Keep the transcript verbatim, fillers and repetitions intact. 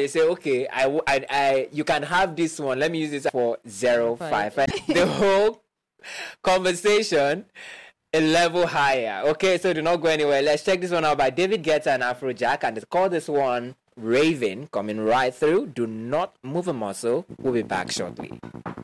say, okay, I, I, I, you can have this one. Let me use this for zero five. The whole conversation a level higher. Okay, so do not go anywhere. Let's check this one out by David Guetta and Afrojack, and it's called this one Raven, coming right through. Do not move a muscle. We'll be back shortly.